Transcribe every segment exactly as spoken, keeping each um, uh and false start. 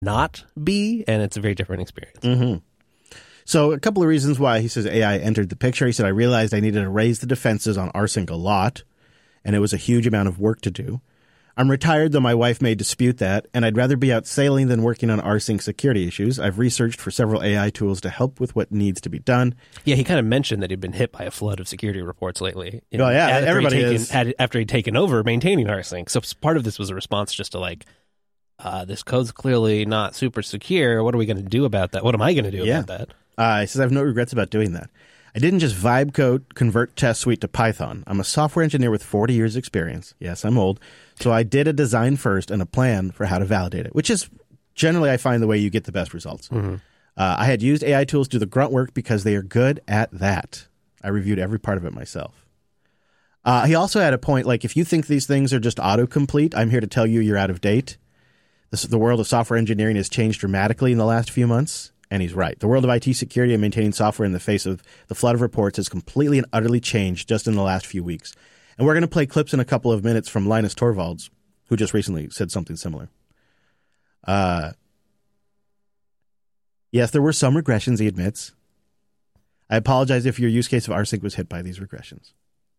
not be, and it's a very different experience. Mm-hmm. So a couple of reasons why he says A I entered the picture. He said, I realized I needed to raise the defenses on rsync a lot, and it was a huge amount of work to do. I'm retired, though my wife may dispute that, and I'd rather be out sailing than working on rsync security issues. I've researched for several A I tools to help with what needs to be done. Yeah, he kind of mentioned that he'd been hit by a flood of security reports lately. Oh, yeah, after everybody he'd taken, is. had, after he'd taken over maintaining rsync. So part of this was a response just to like, uh, this code's clearly not super secure. What are we going to do about that? What am I going to do yeah. about that? Uh, he says, I have no regrets about doing that. I didn't just vibe code convert test suite to Python. I'm a software engineer with forty years experience. Yes, I'm old. So I did a design first and a plan for how to validate it, which is generally, I find, the way you get the best results. Mm-hmm. Uh, I had used A I tools to do the grunt work because they are good at that. I reviewed every part of it myself. Uh, he also had a point, like, if you think these things are just autocomplete, I'm here to tell you you're out of date. This, the world of software engineering has changed dramatically in the last few months. And he's right. The world of I T security and maintaining software in the face of the flood of reports has completely and utterly changed just in the last few weeks. And we're going to play clips in a couple of minutes from Linus Torvalds, who just recently said something similar. Uh, yes, there were some regressions, he admits. I apologize if your use case of rsync was hit by these regressions.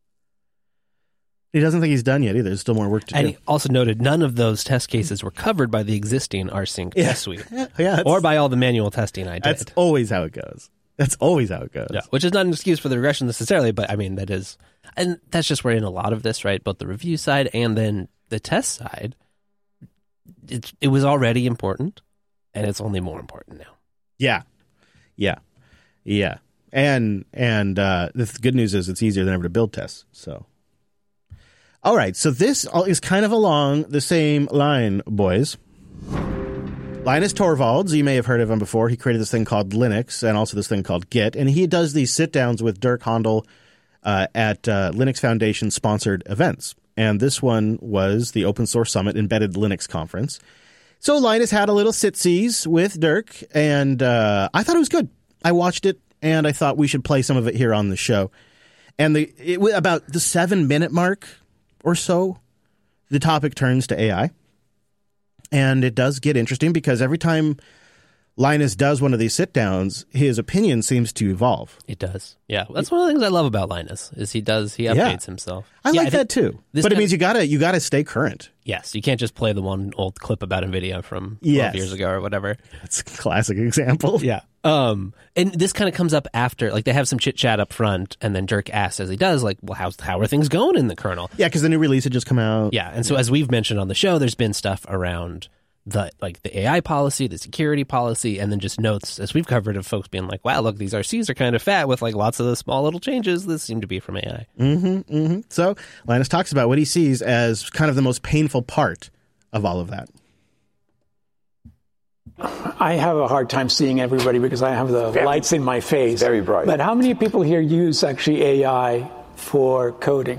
He doesn't think he's done yet either. There's still more work to and do. And he also noted none of those test cases were covered by the existing rsync yeah. test suite. yeah, or by all the manual testing I did. That's always how it goes. That's always how it goes. Yeah, which is not an excuse for the regression necessarily, but I mean, that is, and that's just where in a lot of this, right? Both the review side and then the test side, it, it was already important, and it's only more important now. Yeah. Yeah. Yeah. And, and uh, the good news is it's easier than ever to build tests, so. All right, so this is kind of along the same line, boys. Linus Torvalds, you may have heard of him before. He created this thing called Linux and also this thing called Git, and he does these sit-downs with Dirk Handel uh, at uh, Linux Foundation-sponsored events. And this one was the Open Source Summit Embedded Linux Conference. So Linus had a little sit-sees with Dirk, and uh, I thought it was good. I watched it, and I thought we should play some of it here on the show. And the it, about the seven-minute mark or so, the topic turns to A I. And it does get interesting because every time Linus does one of these sit-downs, his opinion seems to evolve. It does. Yeah. That's one of the things I love about Linus is he does, he updates yeah. himself. I yeah, like I that too. But it means you gotta you gotta stay current. Yes. You can't just play the one old clip about NVIDIA from twelve yes. years ago or whatever. That's a classic example. Yeah. Um, and this kind of comes up after, like they have some chit chat up front, and then Dirk asks as he does, like, well, how's, how are things going in the kernel? Yeah, because the new release had just come out. Yeah. And so as we've mentioned on the show, there's been stuff around the like the A I policy, the security policy, and then just notes, as we've covered, of folks being like, wow, look, these R Cs are kind of fat with like lots of the small little changes that seem to be from A I. Mm-hmm, mm-hmm. So Linus talks about what he sees as kind of the most painful part of all of that. I have a hard time seeing everybody because I have the very, lights in my face. Very bright. But how many people here use actually A I for coding?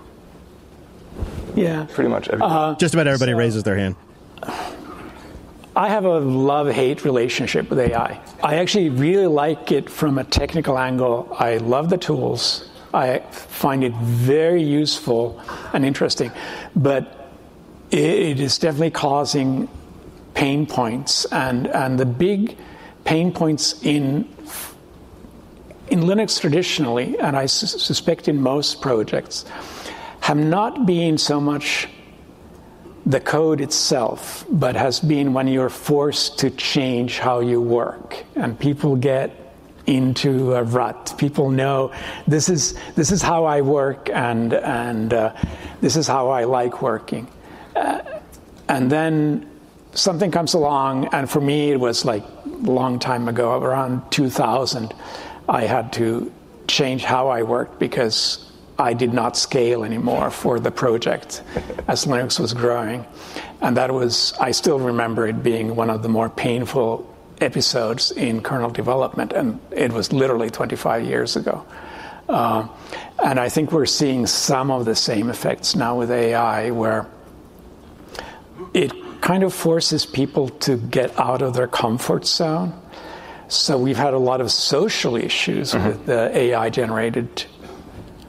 Yeah. Pretty much everybody. Uh, Just about everybody so, raises their hand. I have a love-hate relationship with A I. I actually really like it from a technical angle. I love the tools. I find it very useful and interesting. But it is definitely causing pain points, and, and the big pain points in in Linux traditionally, and I su- suspect in most projects, have not been so much the code itself, but has been when you're forced to change how you work, and people get into a rut. People know this is this is how I work, and and uh, this is how I like working, uh, and then something comes along, and for me it was like a long time ago, around two thousand, I had to change how I worked because I did not scale anymore for the project as Linux was growing. And that was, I still remember it being one of the more painful episodes in kernel development, and it was literally twenty-five years ago. Uh, and I think we're seeing some of the same effects now with A I, where it kind of forces people to get out of their comfort zone. So we've had a lot of social issues mm-hmm. with the A I-generated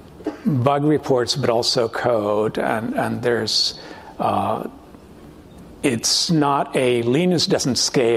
bug reports, but also code. And, and there's uh, it's not a Linux doesn't scale.